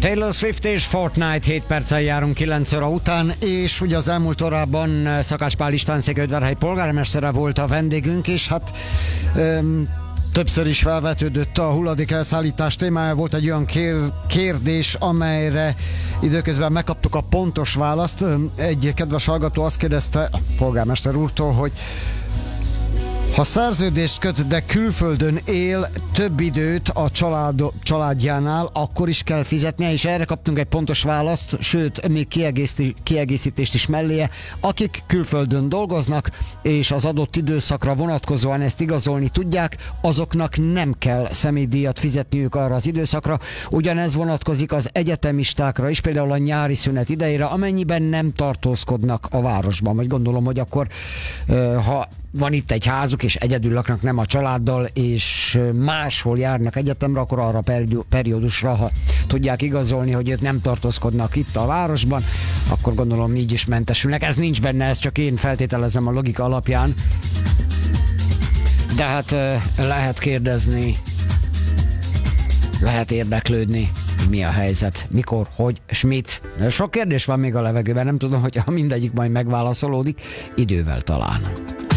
Taylor Swift és Fortnite 7 perccel járunk 9 óra után, és ugye az elmúlt órában Szakács Pál István Székelyudvarhelyi polgármestere volt a vendégünk, és hát többször is felvetődött a hulladék elszállítás témája. Volt egy olyan kérdés, amelyre időközben megkaptuk a pontos választ. Egy kedves hallgató azt kérdezte a polgármester úrtól, hogy ha szerződést köt, de külföldön él több időt a családjánál, akkor is kell fizetnie, és erre kaptunk egy pontos választ, sőt, még kiegészítést is melléje. Akik külföldön dolgoznak, és az adott időszakra vonatkozóan ezt igazolni tudják, azoknak nem kell személydíjat fizetniük arra az időszakra. Ugyanez vonatkozik az egyetemistákra is, például a nyári szünet idejére, amennyiben nem tartózkodnak a városban. Vagy gondolom, hogy akkor, ha van itt egy házuk, és egyedül laknak, nem a családdal, és máshol járnak egyetemre, akkor arra periódusra, ha tudják igazolni, hogy ők nem tartózkodnak itt a városban, akkor gondolom így is mentesülnek. Ez nincs benne, ez csak én feltételezem a logika alapján. De hát lehet kérdezni, lehet érdeklődni, mi a helyzet, mikor, hogy, s mit. Sok kérdés van még a levegőben, nem tudom, hogy mindegyik majd megválaszolódik, idővel talán.